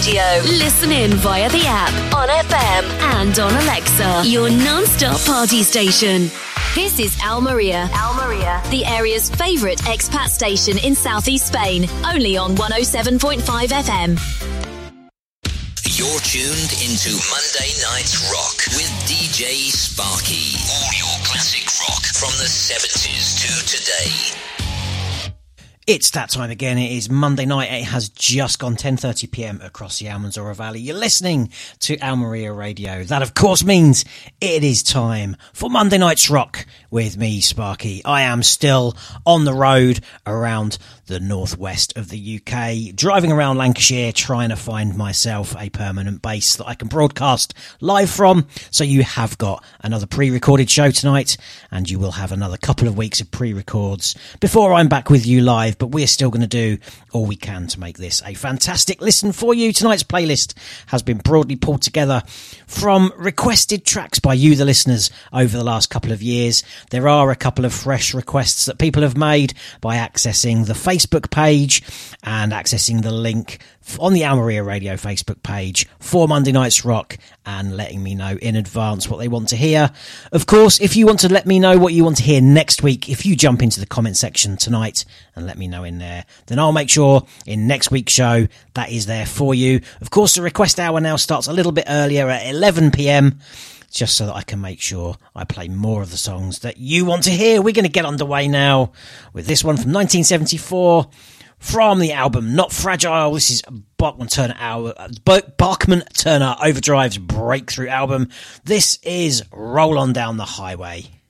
Radio. Listen in via the app, on FM, and on Alexa. Your non-stop party station. This is Almeria. Almeria, the area's favourite expat station in southeast Spain. Only on 107.5 FM. You're tuned into Monday Night Rock with DJ Sparky. All your classic rock from the 70s to today. It's that time again. It is Monday night. It has just gone 10:30pm across the Almanzora Valley. You're listening to Almeria Radio. That, of course, means it is time for Monday Night's Rock with me, Sparky. I am still on the road around the northwest of the UK, driving around Lancashire, trying to find myself a permanent base that I can broadcast live from. So you have got another pre-recorded show tonight, and you will have another couple of weeks of pre-records before I'm back with you live. But we're still going to do all we can to make this a fantastic listen for you. Tonight's playlist has been broadly pulled together from requested tracks by you, the listeners, over the last couple of years. There are a couple of fresh requests that people have made by accessing the Facebook page and accessing the link on the Almeria Radio Facebook page for Monday Night's Rock and letting me know in advance what they want to hear. Of course, if you want to let me know what you want to hear next week, if you jump into the comment section tonight and let me know in there, then I'll make sure in next week's show that is there for you. Of course, the request hour now starts a little bit earlier at 11pm, just so that I can make sure I play more of the songs that you want to hear. We're going to get underway now with this one from 1974 from the album Not Fragile. This is Bachman Turner Overdrive's breakthrough album. This is Roll On Down the Highway.